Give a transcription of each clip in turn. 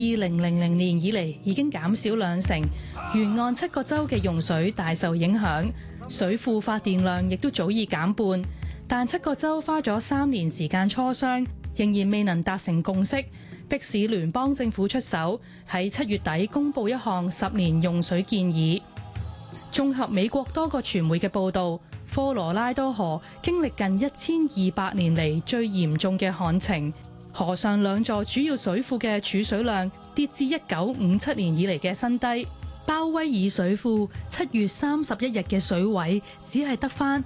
2000年以嚟已經減少2成，沿岸7個州嘅用水大受影響，水庫發電量亦都早已減半。但7個州花咗3年時間磋商，仍然未能達成共識，迫使聯邦政府出手，喺7月底公佈一項10年用水建議。綜合美國多個傳媒嘅報導，科羅拉多河經歷近1200年嚟最嚴重嘅旱情。河上2座主要水庫嘅儲水量跌至1957年以嚟嘅新低，鮑威爾水庫7月31日嘅水位只係得返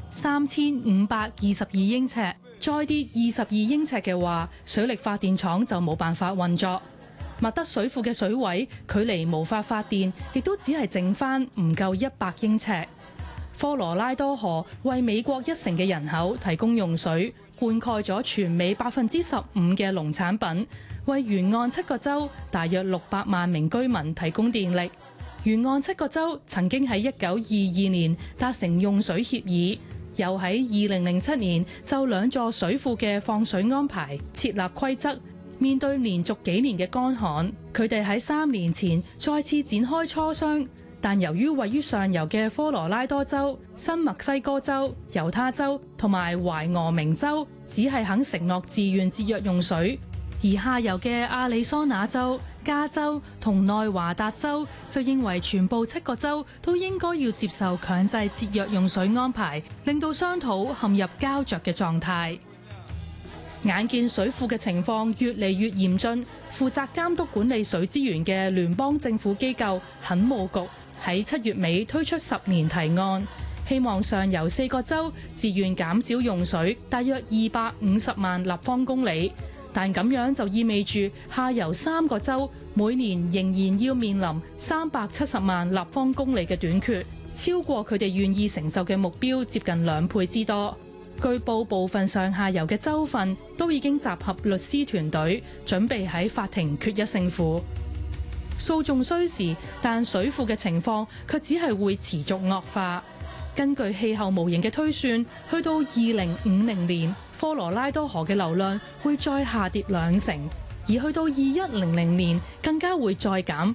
3522英尺，再跌22英尺嘅話，水力發電廠就冇辦法運作。麥德水庫嘅水位距離無法發電，亦都只係剩返唔夠100英尺。科羅拉多河為美國1成嘅人口提供用水，灌溉咗全美15%嘅農產品，為沿岸7個州大約600萬名居民提供電力。沿岸7個州曾經喺1922年達成用水協議，又喺2007年就2座水庫嘅放水安排設立規則。面對連續幾年嘅乾旱，佢哋喺3年前再次展開磋商。但由於位於上游嘅科羅拉多州、新墨西哥州、猶他州同埋懷俄明州只係肯承諾自願節約用水，而下游嘅亞利桑那州、加州同內華達州就認為全部7個州都應該要接受強制節約用水安排，令到商討陷入膠着嘅狀態。眼見水庫嘅情況越嚟越嚴峻，負責監督管理水資源嘅聯邦政府機構墾務局喺7月尾推出10年提案，希望上游4個州自願減少用水大約250萬立方公里，但咁樣就意味住下游3個州每年仍然要面臨370萬立方公里嘅短缺，超過佢哋願意承受嘅目標接近2倍之多。據報部分上下游嘅州份都已經集合律師團隊，準備喺法庭決一勝負。訴訟需時，但水庫嘅情況卻只係會持續惡化。根據氣候模型嘅推算，去到2050年，科羅拉多河嘅流量會再下跌2成，而去到2100年更加會再減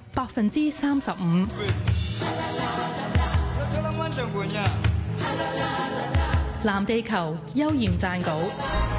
35%。藍地球邱焱撰稿。